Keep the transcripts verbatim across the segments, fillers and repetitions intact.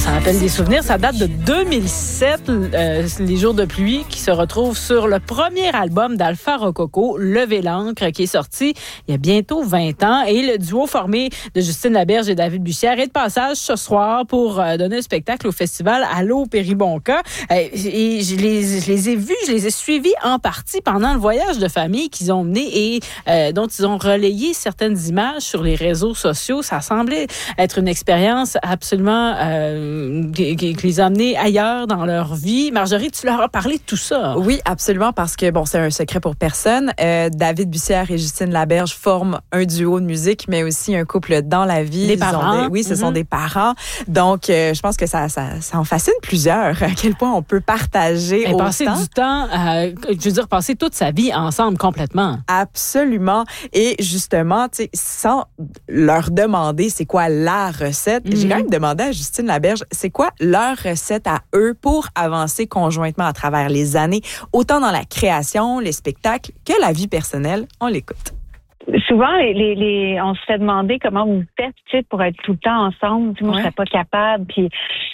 Ça rappelle des souvenirs. Ça date de deux mille sept, euh, les jours de pluie qui se retrouvent sur le premier album d'Alpha Rococo, Lever l'encre, qui est sorti il y a bientôt vingt ans. Et le duo formé de Justine Laberge et David Bussière est de passage ce soir pour euh, donner un spectacle au festival Allô Péribonka. Euh, et je les, je les ai vus, je les ai suivis en partie pendant le voyage de famille qu'ils ont mené et euh, dont ils ont relayé certaines images sur les réseaux sociaux. Ça semblait être une expérience absolument euh, qui, qui les a amenés ailleurs dans leur vie. Marjorie, tu leur as parlé de tout ça. Oui, absolument, parce que bon, c'est un secret pour personne. Euh, David Bussière et Justine Laberge forment un duo de musique, mais aussi un couple dans la vie. Des Ils parents. Des, oui, ce mm-hmm. sont des parents. Donc, euh, je pense que ça, ça, ça en fascine plusieurs. À quel point on peut partager Et autant. passer du temps, euh, je veux dire, passer toute sa vie ensemble complètement. Absolument. Et justement, tu sais, sans leur demander c'est quoi la recette, mm-hmm. j'ai quand même demandé à Justine Laberge, c'est quoi leur recette à eux pour avancer conjointement à travers les années, autant dans la création, les spectacles, que la vie personnelle. On l'écoute. Souvent, les, les, les, on se fait demander comment vous faites, tu sais, pour être tout le temps ensemble. Moi, ouais. je serais pas capable. Puis,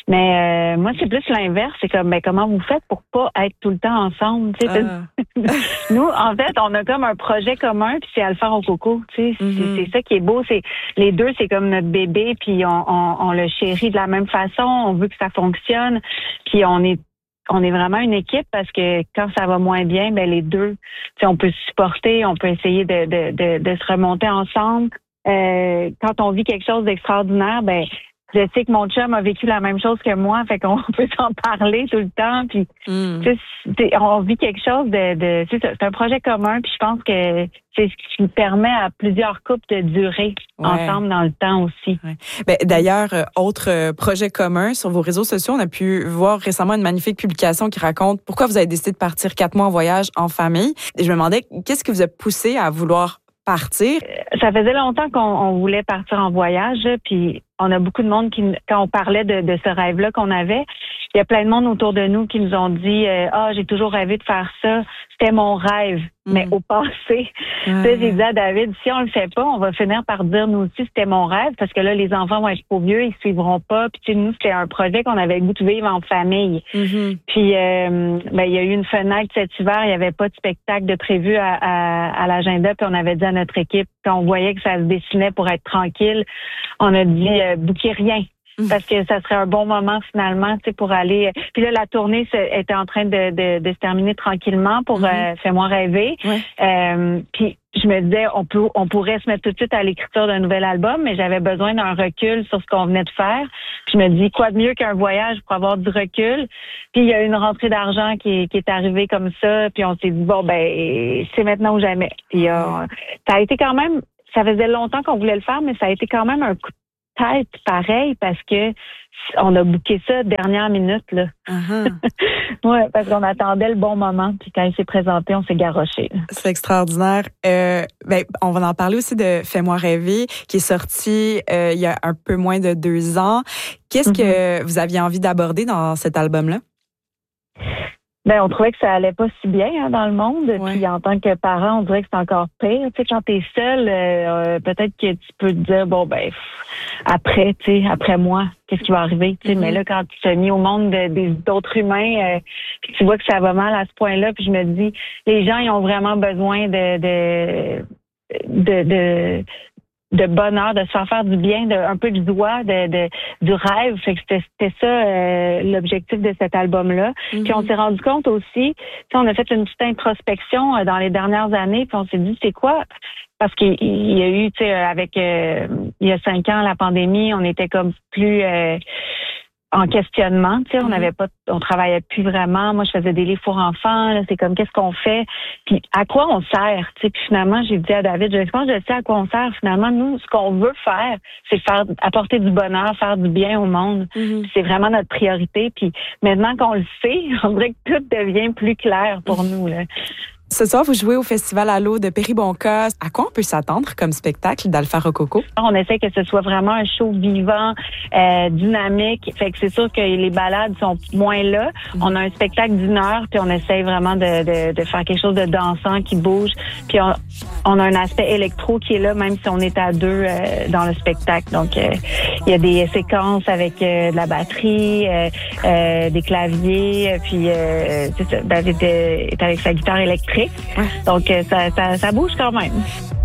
mais euh, moi, c'est plus l'inverse. C'est comme, ben, comment vous faites pour pas être tout le temps ensemble, tu sais. Uh. Nous, en fait, on a comme un projet commun, puis c'est Alpha Rococo, tu sais. Mm-hmm. C'est, c'est ça qui est beau. C'est les deux, c'est comme notre bébé, puis on, on, on le chérit de la même façon. On veut que ça fonctionne, puis on est On est vraiment une équipe parce que quand ça va moins bien, ben les deux, tu sais, on peut se supporter, on peut essayer de de de, de se remonter ensemble. Euh, quand on vit quelque chose d'extraordinaire, ben je sais que mon chum a vécu la même chose que moi, fait qu'on peut s'en parler tout le temps. Puis mm. tu sais, on vit quelque chose de, de c'est, ça, c'est un projet commun. Puis je pense que c'est ce qui permet à plusieurs couples de durer ouais. ensemble dans le temps aussi. Ouais. Ben, d'ailleurs, euh, autre euh, projet commun sur vos réseaux sociaux, on a pu voir récemment une magnifique publication qui raconte pourquoi vous avez décidé de partir quatre mois en voyage en famille. Et je me demandais, qu'est-ce qui vous a poussé à vouloir partir? Ça faisait longtemps qu'on on voulait partir en voyage, puis on a beaucoup de monde qui, quand on parlait de, de ce rêve-là qu'on avait, il y a plein de monde autour de nous qui nous ont dit euh, ah, j'ai toujours rêvé de faire ça, c'était mon rêve, mm. mais au passé. Mm. Là, j'ai dit à David, si on le fait pas, on va finir par dire nous aussi c'était mon rêve, parce que là, les enfants vont être trop vieux, ils suivront pas. Puis tu sais, nous, c'était un projet qu'on avait le goût de vivre en famille. Mm-hmm. Puis euh, ben, il y a eu une fenêtre cet hiver, il y avait pas de spectacle de prévu à, à, à l'agenda, puis on avait dit à notre équipe, quand on voyait que ça se dessinait pour être tranquille, on a dit euh, bouquez rien. Parce que ça serait un bon moment finalement, tu sais, pour aller. Puis là, la tournée était en train de, de, de se terminer tranquillement pour mm-hmm. euh, Fais-moi rêver. Ouais. Euh, puis je me disais, on peut, on pourrait se mettre tout de suite à l'écriture d'un nouvel album, mais j'avais besoin d'un recul sur ce qu'on venait de faire. Puis je me dis, quoi de mieux qu'un voyage pour avoir du recul. Puis il y a une rentrée d'argent qui est, qui est arrivée comme ça. Puis on s'est dit, bon ben, c'est maintenant ou jamais. Puis euh, ça a été quand même, ça faisait longtemps qu'on voulait le faire, mais ça a été quand même un coup de tête pareil parce que on a booké ça dernière minute là. Uh-huh. Ouais, parce qu'on attendait le bon moment, puis quand il s'est présenté, on s'est garoché. C'est extraordinaire. Euh, ben, on va en parler aussi de Fais-moi rêver, qui est sorti euh, il y a un peu moins de deux ans. Qu'est-ce mm-hmm. que vous aviez envie d'aborder dans cet album-là? Ben, on trouvait que ça allait pas si bien hein, dans le monde. Ouais. Puis en tant que parent, on dirait que c'est encore pire. Tu sais, quand t'es seul, euh, peut-être que tu peux te dire bon ben pff, après, tu sais, après moi, qu'est-ce qui va arriver. Tu sais, mm-hmm. mais là, quand tu t'es mis au monde de, de, d'autres humains, euh, puis tu vois que ça va mal à ce point-là, puis je me dis, les gens ils ont vraiment besoin de de de, de de bonheur, de se faire faire du bien, de un peu de joie, de, de du rêve. Fait que c'était, c'était ça euh, l'objectif de cet album-là. Mm-hmm. Puis on s'est rendu compte aussi, on a fait une petite introspection euh, dans les dernières années, puis on s'est dit c'est quoi? Parce qu'il y a eu, tu sais, avec euh, il y a cinq ans la pandémie, on était comme plus euh, en questionnement, tu sais, on n'avait pas, on travaillait plus vraiment. Moi, je faisais des livres pour enfants. Là, c'est comme qu'est-ce qu'on fait, puis à quoi on sert, tu sais. Puis finalement, j'ai dit à David, je pense que je sais à quoi on sert. Finalement, nous, ce qu'on veut faire, c'est faire apporter du bonheur, faire du bien au monde. Mm-hmm. C'est vraiment notre priorité. Puis maintenant qu'on le sait, on dirait que tout devient plus clair pour nous là. Ce soir, vous jouez au Festival Allo de Péribonka. À quoi on peut s'attendre comme spectacle d'Alpha Rococo? On essaie que ce soit vraiment un show vivant, euh, dynamique. Fait que c'est sûr que les balades sont moins là. On a un spectacle d'une heure, puis on essaie vraiment de, de, de faire quelque chose de dansant qui bouge. Puis on, on a un aspect électro qui est là, même si on est à deux euh, dans le spectacle. Donc, euh, il y a des séquences avec euh, de la batterie, euh, euh, des claviers, puis euh, c'est ça, David est avec sa guitare électrique. Ouais. Donc, ça, ça, ça bouge quand même.